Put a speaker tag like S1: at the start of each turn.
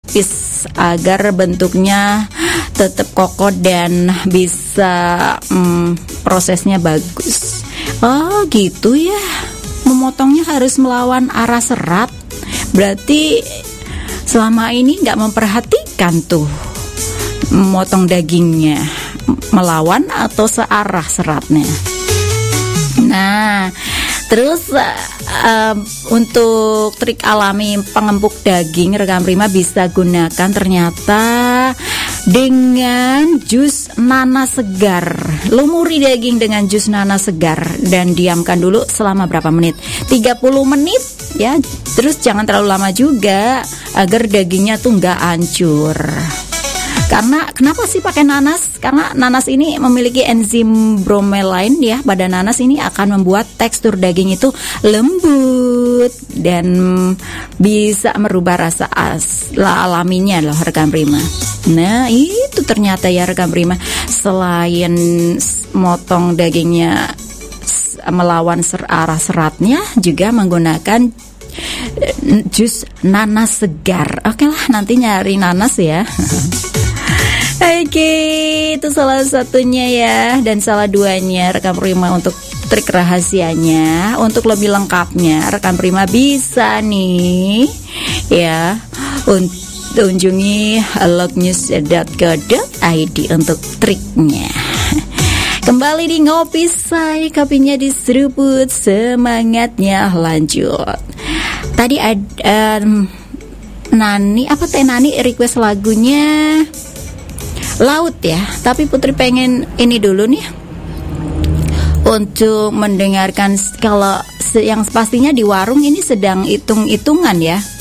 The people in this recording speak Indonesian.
S1: menipis agar bentuknya tetap kokoh dan bisa prosesnya bagus. Oh gitu ya, memotongnya harus melawan arah serat. Berarti selama ini nggak memperhatikan tuh memotong dagingnya melawan atau searah seratnya. Nah, terus untuk trik alami pengempuk daging rekan prima bisa gunakan ternyata dengan jus nanas segar. Lumuri daging dengan jus nanas segar dan diamkan dulu selama berapa menit? 30 menit ya. Terus jangan terlalu lama juga agar dagingnya tuh nggak hancur. Karena kenapa sih pakai nanas? Karena nanas ini memiliki enzim bromelain ya. Pada nanas ini akan membuat tekstur daging itu lembut dan bisa merubah rasa alaminya loh rekan prima. Nah itu ternyata ya rekan prima, selain motong dagingnya melawan arah seratnya, juga menggunakan jus nanas segar. Oke lah, nanti nyari nanas ya. Oke, itu salah satunya ya. Dan salah duanya rekan prima untuk trik rahasianya. Untuk lebih lengkapnya rekan prima bisa nih ya kunjungi lognews.co.id untuk triknya. Kembali di Ngopi Say, kopinya diseruput, semangatnya lanjut. Tadi ada Nani request lagunya Laut ya. Tapi Putri pengen ini dulu nih untuk mendengarkan, kalau yang pastinya di warung ini sedang hitung-hitungan ya.